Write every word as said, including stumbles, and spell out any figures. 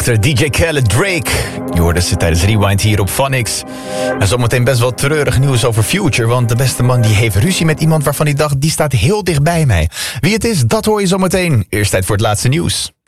achter D J Khaled Drake. Je hoorde ze tijdens Rewind hier op Phonics. En zometeen best wel treurig nieuws over Future, want de beste man die heeft ruzie met iemand waarvan hij dacht, die staat heel dicht bij mij. Wie het is, dat hoor je zometeen. Eerst tijd voor het laatste nieuws.